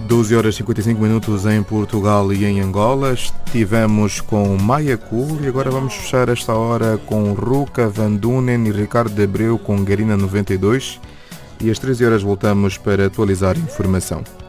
12 horas e 55 minutos em Portugal e em Angola. Estivemos com Maia Cool e agora vamos fechar esta hora com Ruka Van Dunen e Ricardo de Abreu com Garina 92. E às 13 horas voltamos para atualizar a informação.